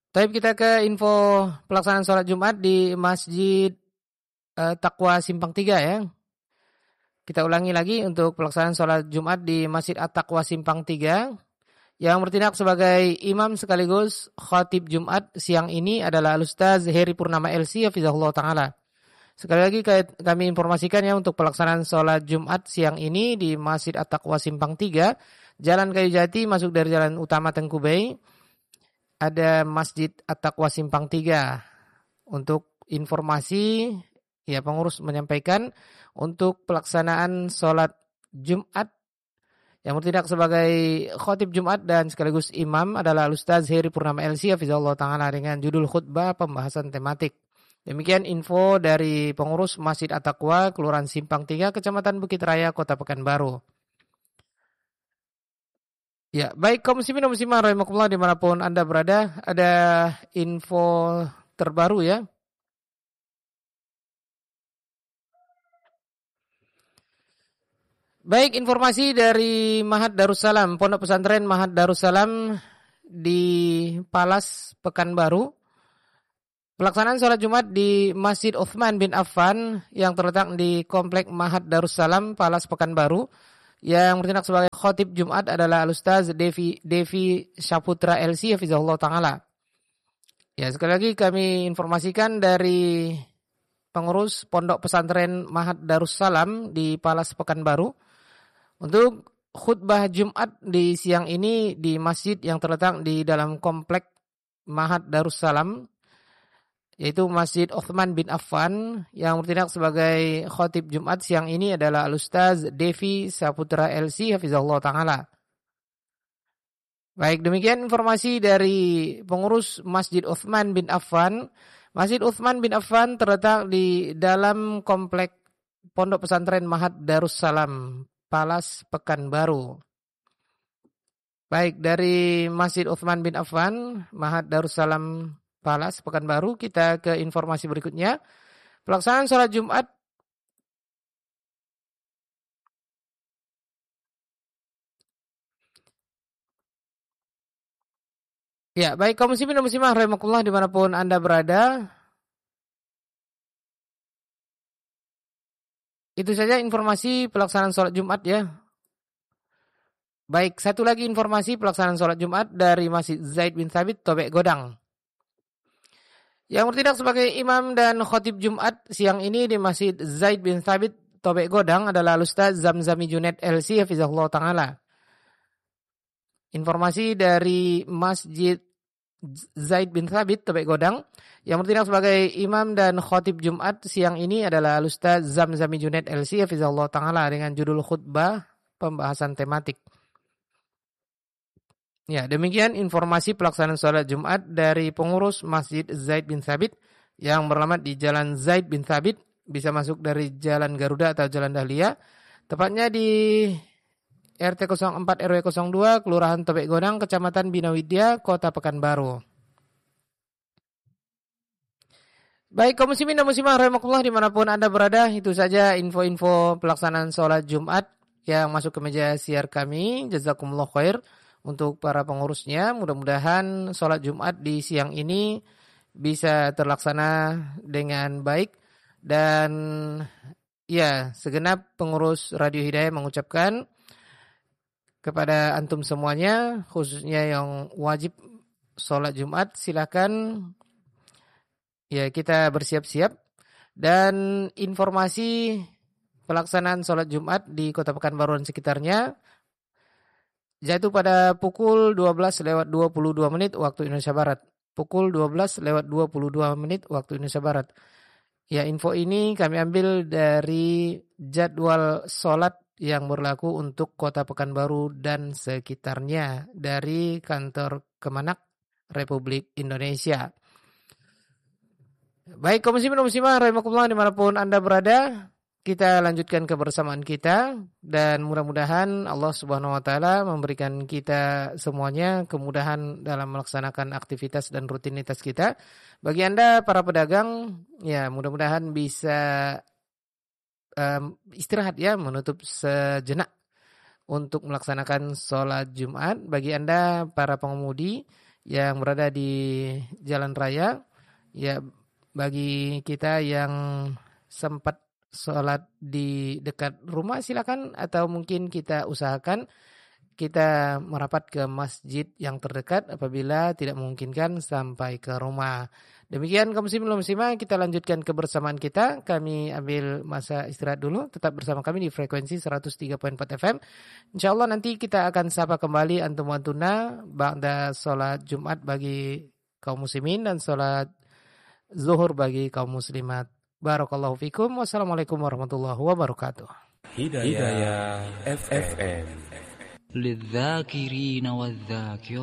Baik, kita ke info pelaksanaan sholat Jumat di Masjid Taqwa Simpang 3 ya. Kita ulangi lagi untuk pelaksanaan sholat Jumat di Masjid At-Taqwa Simpang 3. Yang bertindak sebagai imam sekaligus khatib Jumat siang ini adalah Al-Ustaz Heri Purnama LC Hafizahullah Ta'ala. Sekali lagi kami informasikan ya untuk pelaksanaan sholat Jumat siang ini di Masjid At-Taqwa Simpang 3, Jalan Kayu Jati masuk dari Jalan Utama Tengku Bay. Ada Masjid At-Taqwa Simpang 3. Untuk informasi, ya pengurus menyampaikan untuk pelaksanaan sholat Jumat yang bertindak sebagai khotib Jumat dan sekaligus imam adalah Ustaz Heri Purnama LC Hafizahullah Ta'ala dengan judul khutbah pembahasan tematik. Demikian info dari pengurus Masjid At-Taqwa, Kelurahan Simpang 3, Kecamatan Bukit Raya, Kota Pekanbaru. Ya, baik kaum muslimin dan muslimah rahimakumullah dimanapun Anda berada, ada info terbaru ya. Baik, informasi dari Mahat Darussalam, Pondok Pesantren Mahat Darussalam di Palas Pekanbaru. Pelaksanaan sholat Jumat di Masjid Utsman bin Affan yang terletak di Komplek Mahat Darussalam, Palas Pekanbaru. Yang bertindak sebagai khotib Jumat adalah Al-Ustaz Devi Syaputra LC Hafizahullah Ta'ala. Ya, sekali lagi kami informasikan dari pengurus Pondok Pesantren Mahat Darussalam di Palas Pekanbaru. Untuk khutbah Jumat di siang ini di masjid yang terletak di dalam komplek Mahat Darussalam, yaitu Masjid Utsman bin Affan, yang bertindak sebagai khotib Jumat siang ini adalah Al-Ustaz Devi Saputra LC Hafizahullah Ta'ala. Baik, demikian informasi dari pengurus Masjid Utsman bin Affan. Masjid Utsman bin Affan terletak di dalam komplek Pondok Pesantren Mahat Darussalam, Palas Pekanbaru. Baik, dari Masjid Utsman bin Affan, Mahat Darussalam, Palas Pekanbaru, kita ke informasi berikutnya. Pelaksanaan sholat Jumat ya, baik kaum muslimin dan muslimah rahimakumullah dimanapun Anda berada. Itu saja informasi pelaksanaan sholat Jumat ya. Baik, satu lagi informasi pelaksanaan sholat Jumat dari Masjid Zaid bin Thabit, Tobek Godang. Yang bertindak sebagai imam dan khotib Jumat siang ini di Masjid Zaid bin Thabit, Tobek Godang adalah Ustaz Zamzami Junaid LC Hafizahullah Ta'ala. Informasi dari Masjid Zaid bin Thabit, Tobek Godang, yang bertindak sebagai imam dan khotib Jumat siang ini adalah Ustaz Zamzami Junaid LC Hafizahullah Ta'ala dengan judul khutbah pembahasan tematik. Ya, demikian informasi pelaksanaan sholat Jumat dari pengurus Masjid Zaid bin Thabit yang beralamat di Jalan Zaid bin Thabit, bisa masuk dari Jalan Garuda atau Jalan Dahlia, tepatnya di RT 04 RW 02, Kelurahan Tobek Godang, Kecamatan Binawidya, Kota Pekanbaru. Baik, kaum muslimin dan muslimah rahimakumullah dimanapun Anda berada, itu saja info-info pelaksanaan sholat Jumat yang masuk ke meja siar kami. Jazakumullah khair. Untuk para pengurusnya, mudah-mudahan sholat Jumat di siang ini bisa terlaksana dengan baik. Dan ya, segenap pengurus Radio Hidayah mengucapkan kepada antum semuanya, khususnya yang wajib sholat Jumat, silakan ya kita bersiap-siap. Dan informasi pelaksanaan sholat Jumat di Kota Pekanbaru dan sekitarnya jatuh pada pukul 12:22 waktu Indonesia Barat. Pukul 12:22 waktu Indonesia Barat. Ya, info ini kami ambil dari jadwal sholat yang berlaku untuk Kota Pekanbaru dan sekitarnya dari Kantor Kemenak Republik Indonesia. Baik, kaum muslimin dan muslimah rahimakumullah dimanapun Anda berada, kita lanjutkan kebersamaan kita dan mudah-mudahan Allah Subhanahu wa taala memberikan kita semuanya kemudahan dalam melaksanakan aktivitas dan rutinitas kita. Bagi Anda para pedagang, ya mudah-mudahan bisa istirahat ya, menutup sejenak untuk melaksanakan sholat Jumat. Bagi Anda para pengemudi yang berada di jalan raya, ya bagi kita yang sempat sholat di dekat rumah silakan, atau mungkin kita usahakan kita merapat ke masjid yang terdekat apabila tidak memungkinkan sampai ke rumah. Demikian kaum muslimin dan muslimah, kita lanjutkan kebersamaan kita. Kami ambil masa istirahat dulu. Tetap bersama kami di frekuensi 103.4 FM. Insyaallah nanti kita akan sapa kembali antum wa antuna ba'da salat Jumat bagi kaum muslimin dan salat zuhur bagi kaum muslimat. Barakallahu fikum. Wassalamualaikum warahmatullahi wabarakatuh. Hidayah FM. للذاكرين والذاكرات